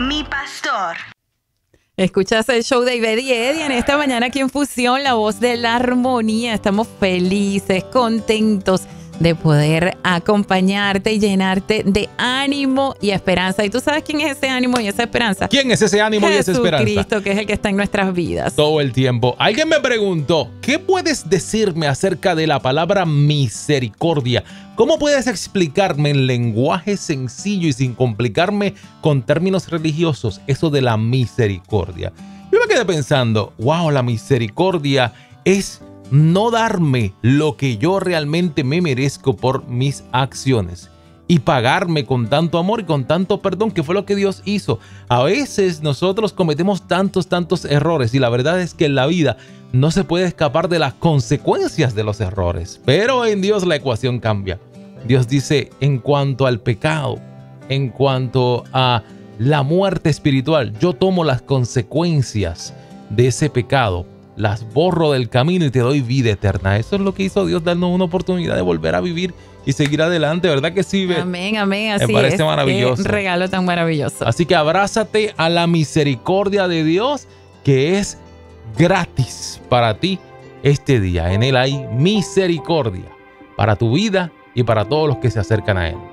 mi pastor. Escuchas el show de Ivette y Eddie en esta mañana aquí en Fusión, la voz de la armonía. Estamos felices, contentos de poder acompañarte y llenarte de ánimo y esperanza. ¿Y tú sabes quién es ese ánimo y esa esperanza? ¿Quién es ese ánimo y esa esperanza? Jesucristo, que es el que está en nuestras vidas. Todo el tiempo. Alguien me preguntó, ¿qué puedes decirme acerca de la palabra misericordia? ¿Cómo puedes explicarme en lenguaje sencillo y sin complicarme con términos religiosos eso de la misericordia? Yo me quedé pensando, wow, la misericordia es no darme lo que yo realmente me merezco por mis acciones y pagarme con tanto amor y con tanto perdón, que fue lo que Dios hizo. A veces nosotros cometemos tantos errores y la verdad es que en la vida no se puede escapar de las consecuencias de los errores, pero en Dios la ecuación cambia. Dios dice, en cuanto al pecado, en cuanto a la muerte espiritual, yo tomo las consecuencias de ese pecado, las borro del camino y te doy vida eterna. Eso es lo que hizo Dios, darnos una oportunidad de volver a vivir y seguir adelante, ¿verdad que sí? Amén, amén, así me parece maravilloso. Qué regalo tan maravilloso. Así que abrázate a la misericordia de Dios, que es gratis para ti este día. En Él hay misericordia para tu vida y para todos los que se acercan a Él.